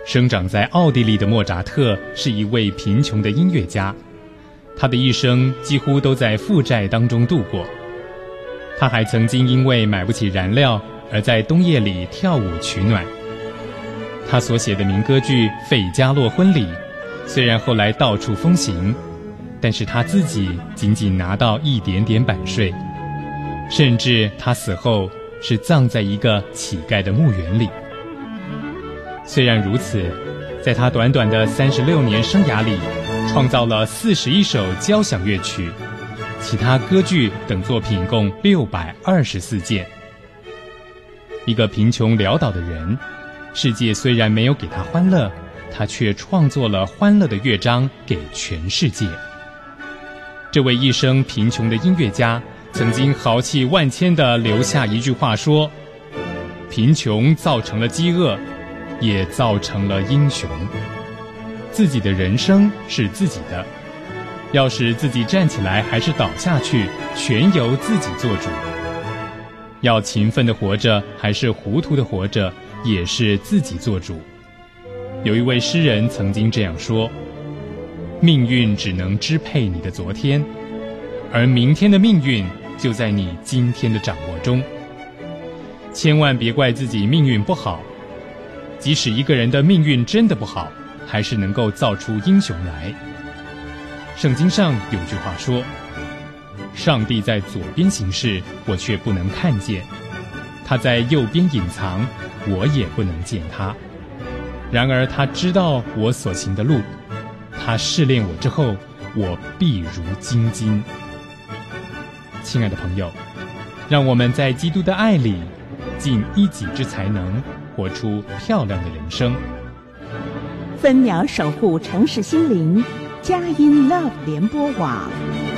生长在奥地利的莫扎特是一位贫穷的音乐家，他的一生几乎都在负债当中度过。他还曾经因为买不起燃料而在冬夜里跳舞取暖。他所写的民歌剧《费加洛婚礼》虽然后来到处风行，但是他自己仅仅拿到一点点版税，甚至他死后是葬在一个乞丐的墓园里。虽然如此，在他短短的36年生涯里，创造了41首交响乐曲，其他歌剧等作品共624件。一个贫穷潦倒的人，世界虽然没有给他欢乐，他却创作了欢乐的乐章给全世界。这位一生贫穷的音乐家曾经豪气万千地留下一句话说：贫穷造成了饥饿，也造成了英雄。自己的人生是自己的，要使自己站起来还是倒下去，全由自己做主。要勤奋地活着还是糊涂地活着，也是自己做主。有一位诗人曾经这样说：命运只能支配你的昨天，而明天的命运就在你今天的掌握中。千万别怪自己命运不好，即使一个人的命运真的不好，还是能够造出英雄来。圣经上有句话说：上帝在左边行事，我却不能看见；他在右边隐藏，我也不能见他。然而他知道我所行的路，他试炼我之后，我必如精金。亲爱的朋友，让我们在基督的爱里尽一己之才能，活出漂亮的人生。 分秒守护城市心灵，佳音 Love 联播网。